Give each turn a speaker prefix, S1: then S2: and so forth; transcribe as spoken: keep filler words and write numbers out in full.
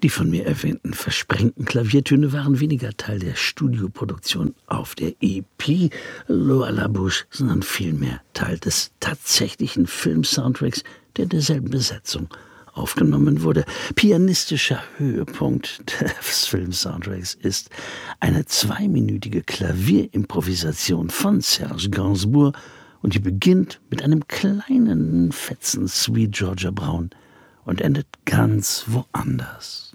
S1: Die von mir erwähnten versprengten Klaviertöne waren weniger Teil der Studioproduktion auf der E P L'Eau à la Bouche, sondern vielmehr Teil des tatsächlichen Film-Soundtracks, der in derselben Besetzung aufgenommen wurde. Pianistischer Höhepunkt des Film-Soundtracks ist eine zweiminütige Klavierimprovisation von Serge Gainsbourg, und die beginnt mit einem kleinen Fetzen Sweet Georgia Brown und endet ganz woanders.